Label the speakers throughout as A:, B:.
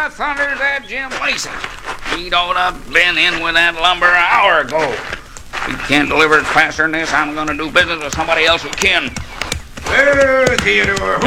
A: by thunder, is that Jim Lacey? He'd ought to have been in with that lumber an hour ago. If he can't deliver it faster than this, I'm going to do business with somebody else who can.
B: Well, Theodore.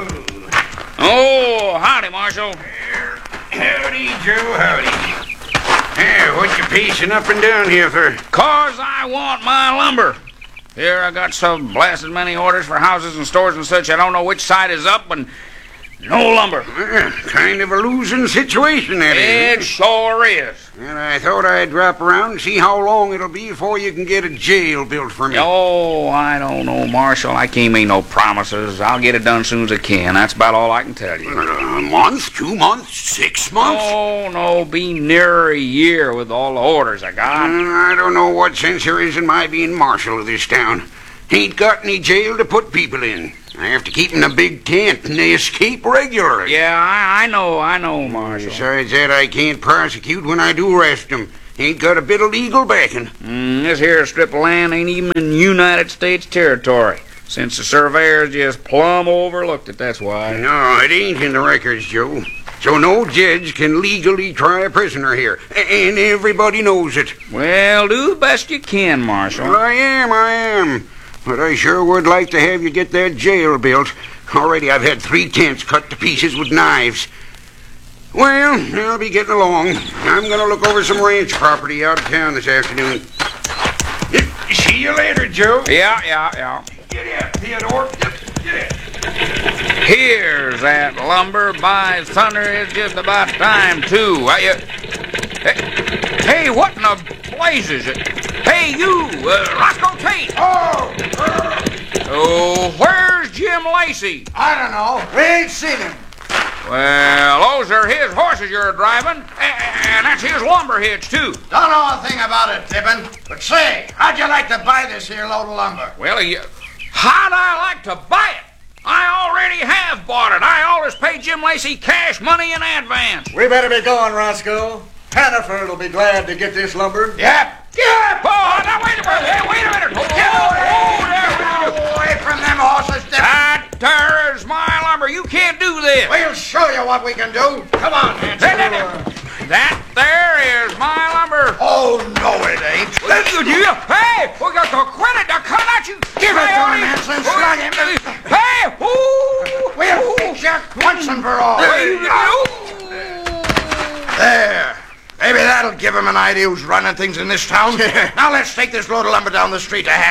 A: Oh, howdy, Marshal.
B: Howdy, Joe, howdy. What you pacing up and down here for?
A: 'Cause I want my lumber. Here I got so blasted many orders for houses and stores and such, I don't know which side is up, and no lumber.
B: Kind of a losing situation, that is.
A: It sure is.
B: And I thought I'd drop around and see how long it'll be before you can get a jail built for me.
A: Oh, I don't know, Marshal. I can't make no promises. I'll get it done soon as I can. That's about all I can tell you.
B: A month, 2 months, 6 months?
A: Oh, no, be nearer a year with all the orders I got.
B: I don't know what sense there is in my being marshal of this town. Ain't got any jail to put people in. I have to keep in a big tent, and they escape regularly.
A: Yeah, I know, Marshal.
B: Besides that, I can't prosecute when I do arrest them. Ain't got a bit of legal backing.
A: This here strip of land ain't even in United States territory. Since the surveyors just plumb overlooked it, that's why.
B: No, it ain't in the records, Joe. So no judge can legally try a prisoner here. And everybody knows it.
A: Well, do the best you can, Marshal.
B: Well, I am. But I sure would like to have you get that jail built. Already I've had 3 tents cut to pieces with knives. Well, I'll be getting along. I'm going to look over some ranch property out of town this afternoon. See you later, Joe.
A: Yeah.
B: Get out, Theodore. Get out.
A: Here's that lumber. By thunder, it's just about time, too. Hey, what in the blazes? Hey, you, Roscoe Tate. Oh, where's Jim Lacey?
C: I don't know. We ain't seen him.
A: Well, those are his horses you're driving, and that's his lumber hitch, too.
C: Don't know a thing about it, Tippin. But say, how'd you like to buy this here load of lumber?
A: Well, how'd I like to buy it? I already have bought it. I always pay Jim Lacey cash money in advance.
D: We better be going, Roscoe. Hannaford will be glad to get this lumber.
C: Yep.
A: Oh, now wait a minute.
C: Get away from them horses, Tippin.
A: That there is my lumber. You can't do this.
C: We'll show you what we can do. Come on, Nancy.
A: That there is my lumber.
C: Oh, no, it ain't.
A: Hey, we got to quit it. Now come at you.
C: Give it to him, Hanson. Slug him.
A: Hey,
C: We'll fix you once and for all. There. Maybe that'll give him an idea who's running things in this town. Now let's take this load of lumber down the street to Hannah.